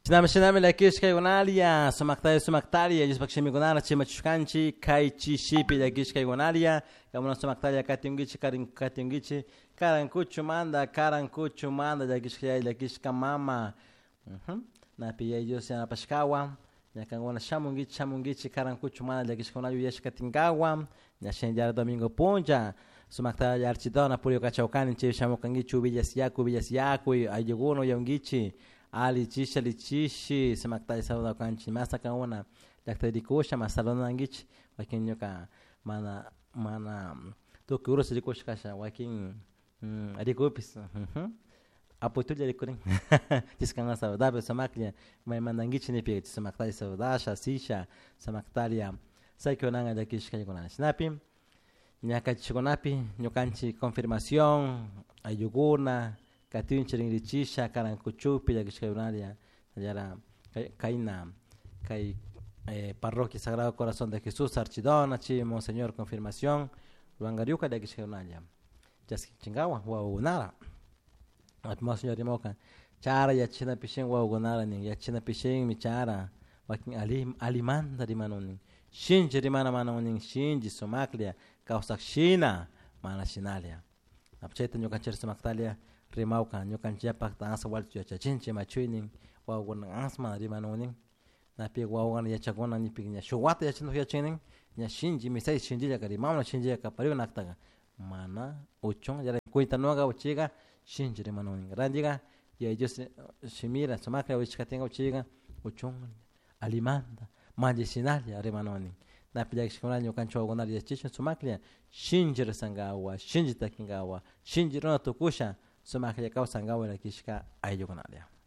Shinami la kishka iguanalia, sumaktaria, yusbakshimi gunara, chimachukanchi, kaichi shipi la kishka iguanalia, kamuna sumaktaria katingichi, katingichi, karankuchu manda, la kishka mama. Na pia ellos ya pashkawa, ya kangona shamungichi, karankuchu manda, la kishka unayu yeshka tingawa, ya shenjara domingo punja. Sumaktaria archidona, purio kachaucani, shamukangichu, villasiaku, ayuguno yongichi. Lichishi semaktai sauda kanchi masa kauna dakta dikusha masalona ngich wakin nyoka mana to kurus dikush kasha wakin adikupis apotul dikuring tiskanga sauda be samaklia mai manangich ne pe semaktai sauda shisha semaktalia saikonanga dakish kayona snapi nyaka chikonapi nyokanchi confirmación ayuguna Katin chiringichisha karankuchupi la kishkayunaria yara kaina kai parroquia Sagrado Corazón de Jesús Archidona chi Monseñor Confirmación Luangariuca de kishkayunaria jas chingawa wa unara at Monseñor Moka chara ya china pishin wa unara ni ya china pishin mi chara wakin alimanda di manoni shinji di mana manoni shinji somaklia kausak shina mana shinalia apcheta nyokancher somaktalia rimauka nyokanchia pakta asa walchu chachinche machuinin wawan asma rimanonin na pi wawan ya chagona ni pinya shuwata ya chino ya chinin nya shinji misai shinji ya kari mamna shinji ya kapari naktaga mana uchon ya kuita noga uchiga shinji rimanonin randiga ya ellos shimira samaka uchiga uchiga uchon alimanda medicinal ya rimanonin na pi ya shikona nyokancho wagona ya chishin sumaklia shinji sangawa shinji takingawa shinji rona tokusha Sumaklia kausangawa la kishka ayugunalia.